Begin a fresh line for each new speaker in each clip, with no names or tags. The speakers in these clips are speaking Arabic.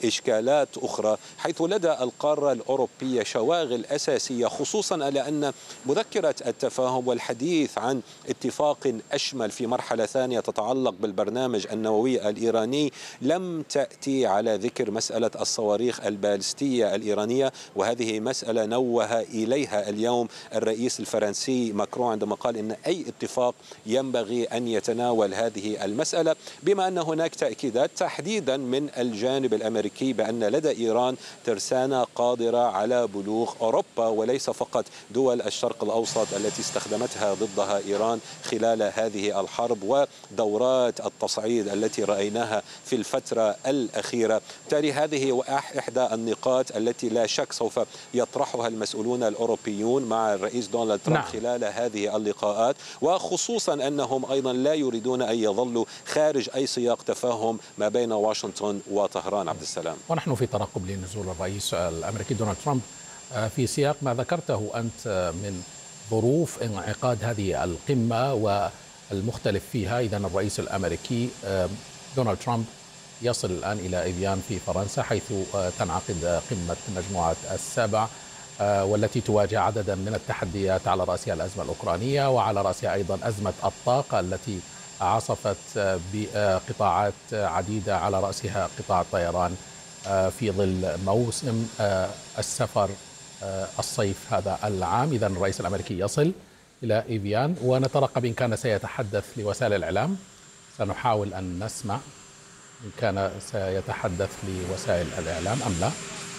إشكالات أخرى، حيث لدى القارة الأوروبية شواغل أساسية، خصوصا على أن مذكرة التفاهم والحديث عن اتفاق أشمل في مرحلة ثانية تتعلق بالبرنامج النووي الإيراني لم تأتي على ذكر مسألة الصواريخ البالستية الإيرانية، وهذه مسألة نوه إليها اليوم الرئيس الفرنسي ماكرون عندما قال إن أي اتفاق ينبغي أن يتناول هذه المسألة، بما أن هناك تأكيدات تحديدا من الجانب الأمريكي بأن لدى إيران ترسانة قادرة على بلوغ أوروبا وليس فقط دول الشرق الأوسط التي استخدمتها ضدها إيران خلال هذه الحرب ودورات التصعيد التي رأيناها في الفترة الأخيرة. بالتالي هذه إحدى النقاط التي لا شك سوف يطرحها المسؤولون الأوروبيون مع الرئيس دونالد ترامب خلال هذه اللقاءات، وخصوصا أنهم أيضا لا يريدون أن يظلوا خارج أي سياق تفاهم ما بين واشنطن وطهران. عبد السلام،
ونحن في ترقب لنزول الرئيس الأمريكي دونالد ترامب في سياق ما ذكرته أنت من ظروف انعقاد هذه القمة والمختلف فيها. إذن الرئيس الأمريكي دونالد ترامب يصل الآن إلى إيفيان في فرنسا، حيث تنعقد قمة مجموعة السبع، والتي تواجه عددا من التحديات على رأسها الأزمة الأوكرانية، وعلى رأسها أيضا أزمة الطاقة التي عصفت بقطاعات عديدة، على رأسها قطاع الطيران في ظل موسم السفر الصيف هذا العام. إذن الرئيس الأمريكي يصل إلى إيفيان، ونترقب إن كان سيتحدث لوسائل الإعلام. سنحاول أن نسمع إن كان سيتحدث لوسائل الإعلام أم لا.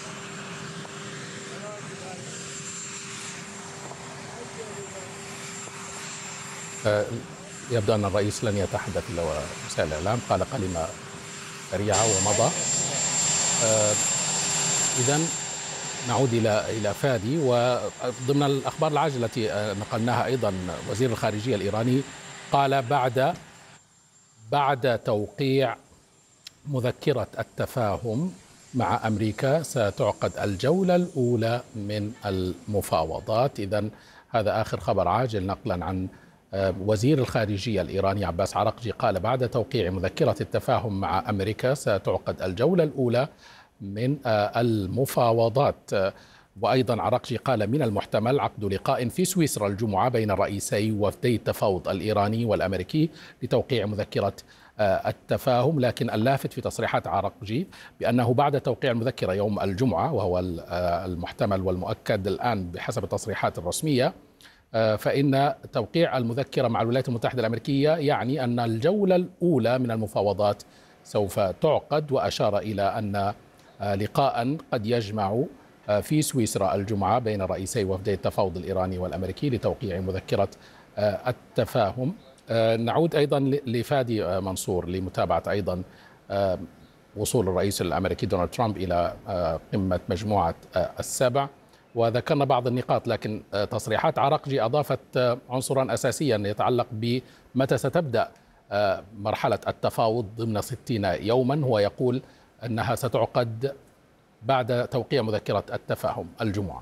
يبدو أن الرئيس لن يتحدث لوسائل الإعلام، قال كلمة سريعة ومضى. إذن نعود إلى فادي، وضمن الأخبار العاجلة التي نقلناها أيضا وزير الخارجية الإيراني قال بعد توقيع مذكرة التفاهم مع أمريكا ستعقد الجولة الأولى من المفاوضات. إذن هذا آخر خبر عاجل نقلا عن وزير الخارجية الإيراني عباس عراقجي، قال بعد توقيع مذكرة التفاهم مع أمريكا ستعقد الجولة الأولى من المفاوضات. وأيضا عراقجي قال من المحتمل عقد لقاء في سويسرا الجمعة بين رئيسي وفدي التفاوض الإيراني والأمريكي لتوقيع مذكرة التفاهم. لكن اللافت في تصريحات عراقجي بأنه بعد توقيع المذكرة يوم الجمعة، وهو المحتمل والمؤكد الآن بحسب التصريحات الرسمية، فإن توقيع المذكرة مع الولايات المتحدة الأمريكية يعني أن الجولة الأولى من المفاوضات سوف تعقد. وأشار إلى أن لقاء قد يجمع في سويسرا الجمعة بين رئيسي وفدي التفاوض الإيراني والأمريكي لتوقيع مذكرة التفاهم. نعود أيضا لفادي منصور لمتابعة أيضا وصول الرئيس الأمريكي دونالد ترامب إلى قمة مجموعة السبع، وذكرنا بعض النقاط، لكن تصريحات عراقجي أضافت عنصرا أساسيا يتعلق بمتى ستبدأ مرحلة التفاوض ضمن 60 يوما. هو يقول أنها ستعقد بعد توقيع مذكرة التفاهم الجمعة.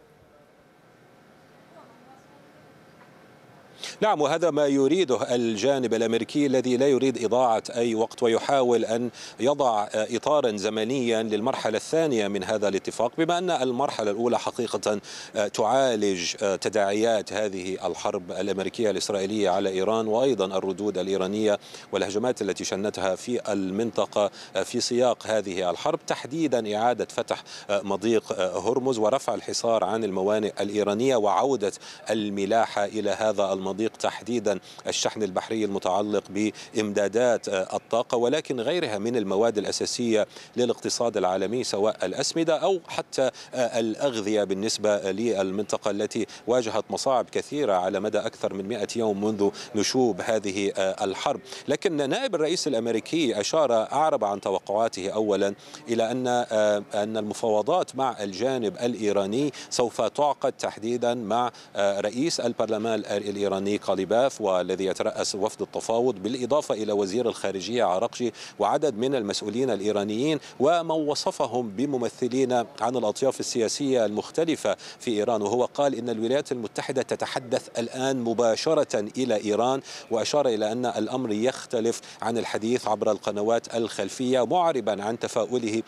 نعم، وهذا ما يريده الجانب الأمريكي الذي لا يريد إضاعة أي وقت، ويحاول أن يضع إطارا زمنيا للمرحلة الثانية من هذا الاتفاق، بما أن المرحلة الأولى حقيقة تعالج تداعيات هذه الحرب الأمريكية الإسرائيلية على إيران، وأيضا الردود الإيرانية والهجمات التي شنتها في المنطقة في سياق هذه الحرب، تحديدا إعادة فتح مضيق هرمز ورفع الحصار عن الموانئ الإيرانية وعودة الملاحة إلى هذا المضيق، تحديدا الشحن البحري المتعلق بإمدادات الطاقة، ولكن غيرها من المواد الأساسية للاقتصاد العالمي، سواء الأسمدة أو حتى الأغذية بالنسبة للمنطقة التي واجهت مصاعب كثيرة على مدى أكثر من 100 يوم منذ نشوب هذه الحرب. لكن نائب الرئيس الأمريكي أعرب عن توقعاته أولا إلى أن المفاوضات مع الجانب الإيراني سوف تعقد تحديدا مع رئيس البرلمان الإيراني قاليباف، والذي يترأس وفد التفاوض، بالإضافة إلى وزير الخارجية عراقجي وعدد من المسؤولين الإيرانيين، ومن وصفهم بممثلين عن الأطياف السياسية المختلفة في إيران. وهو قال إن الولايات المتحدة تتحدث الآن مباشرة إلى إيران، وأشار إلى أن الأمر يختلف عن الحديث عبر القنوات الخلفية، معربا عن تفاؤله